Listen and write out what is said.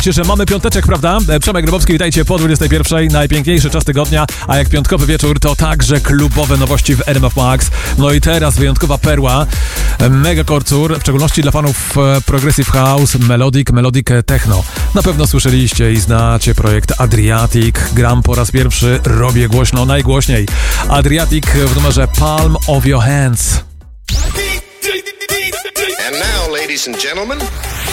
Myślę, że mamy piąteczek, prawda? Przemek Grabowski, witajcie po 21. Najpiękniejszy czas tygodnia, a jak piątkowy wieczór, to także klubowe nowości w RMF Max. No i teraz wyjątkowa perła, mega korcur, w szczególności dla fanów Progressive House, Melodic Techno. Na pewno słyszeliście i znacie projekt Adriatic. Gram po raz pierwszy, robię głośno, najgłośniej. Adriatic w numerze Palm of Your Hands. And now, ladies and gentlemen,